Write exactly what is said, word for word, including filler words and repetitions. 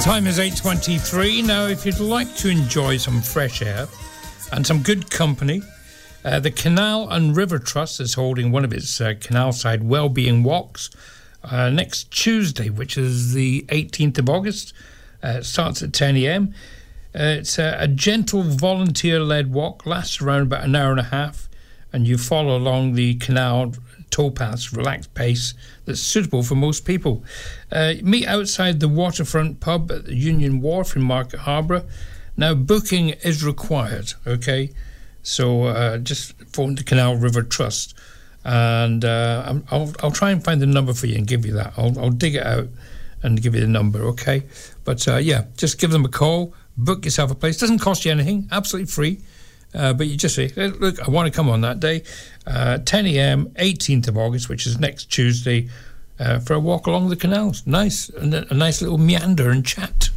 Time is eight twenty-three. Now, if you'd like to enjoy some fresh air and some good company, uh, the Canal and River Trust is holding one of its uh, canal-side well-being walks uh, next Tuesday, which is the eighteenth of August. Uh, it starts at ten a.m. Uh, it's a, a gentle volunteer-led walk, lasts around about an hour and a half, and you follow along the canal towpath's relaxed pace that's suitable for most people. Uh, meet outside the waterfront pub at the Union Wharf in Market Harbour. Now, booking is required, okay? So uh, just phone the Canal River Trust, and uh, I'll, I'll try and find the number for you and give you that. I'll, I'll dig it out and give you the number, okay? But uh, yeah, just give them a call, book yourself a place. Doesn't cost you anything, absolutely free. Uh, but you just say, look, I want to come on that day, uh, ten a.m, eighteenth of August, which is next Tuesday, uh, for a walk along the canals. Nice, and a, a nice little meander and chat.